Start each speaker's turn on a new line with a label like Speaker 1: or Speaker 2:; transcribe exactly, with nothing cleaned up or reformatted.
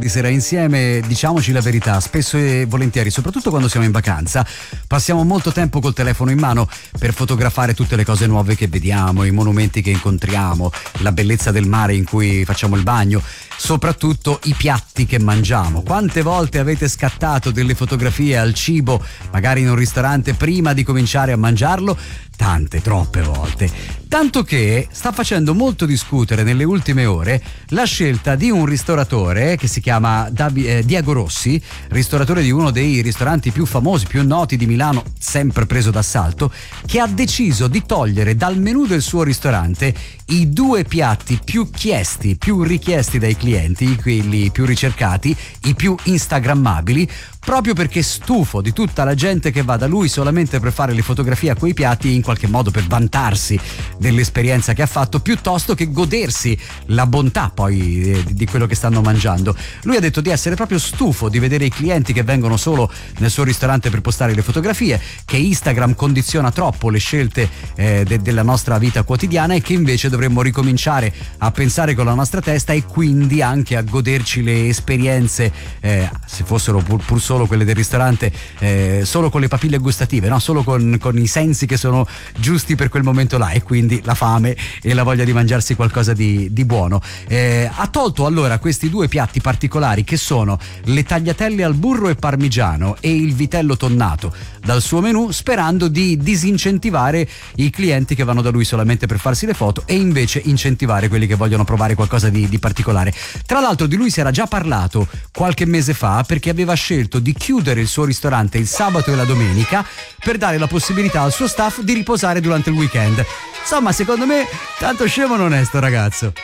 Speaker 1: di sera insieme, diciamoci la verità, spesso e volentieri, soprattutto quando siamo in vacanza, passiamo molto tempo col telefono in mano per fotografare tutte le cose nuove che vediamo, i monumenti che incontriamo, la bellezza del mare in cui facciamo il bagno, soprattutto i piatti che mangiamo. Quante volte avete scattato delle fotografie al cibo, magari in un ristorante, prima di cominciare a mangiarlo? Tante, troppe volte. Tanto che sta facendo molto discutere nelle ultime ore la scelta di un ristoratore che si chiama Davi, eh, Diego Rossi, ristoratore di uno dei ristoranti più famosi, più noti di Milano, sempre preso d'assalto, che ha deciso di togliere dal menù del suo ristorante i due piatti più chiesti, più richiesti dai clienti, quelli più ricercati, i più instagrammabili, proprio perché stufo di tutta la gente che va da lui solamente per fare le fotografie a quei piatti, in qualche modo per vantarsi dell'esperienza che ha fatto, piuttosto che godersi la bontà poi di quello che stanno mangiando. Lui ha detto di essere proprio stufo di vedere i clienti che vengono solo nel suo ristorante per postare le fotografie, che Instagram condiziona troppo le scelte eh, de- della nostra vita quotidiana, e che invece dovremmo ricominciare a pensare con la nostra testa e quindi anche a goderci le esperienze, eh, se fossero pur, pur solo solo quelle del ristorante, eh, solo con le papille gustative, no? Solo con, con i sensi che sono giusti per quel momento là, e quindi la fame e la voglia di mangiarsi qualcosa di, di buono. Eh, ha tolto allora questi due piatti particolari, che sono le tagliatelle al burro e parmigiano e il vitello tonnato, dal suo menù, sperando di disincentivare i clienti che vanno da lui solamente per farsi le foto e invece incentivare quelli che vogliono provare qualcosa di, di particolare. Tra l'altro di lui si era già parlato qualche mese fa, perché aveva scelto di chiudere il suo ristorante il sabato e la domenica per dare la possibilità al suo staff di riposare durante il weekend. Insomma, secondo me tanto scemo non è sto ragazzo.